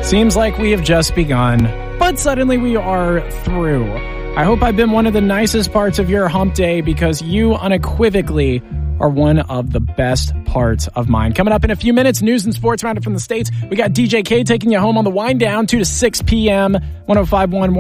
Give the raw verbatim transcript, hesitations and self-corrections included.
Seems like we have just begun, but suddenly we are through. I hope I've been one of the nicest parts of your hump day because you unequivocally are one of the best parts of mine. Coming up in a few minutes, news and sports rounded from the States. We got D J K taking you home on the wind down, two to six p.m., one oh five point one